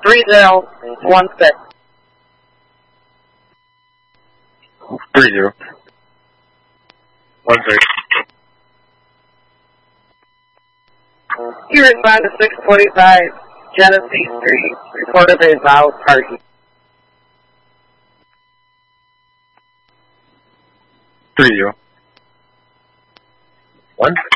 3016. 3016. You respond to 645 Genesee Street. Report of a loud party. 3016.